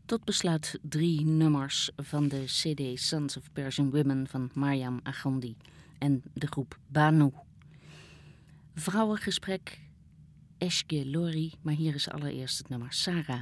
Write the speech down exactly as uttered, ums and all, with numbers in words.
Tot besluit drie nummers van de cd Sons of Persian Women van Maryam Aghandi en de groep Banu. Vrouwengesprek, Eşke Lori, maar hier is allereerst het nummer Sarah.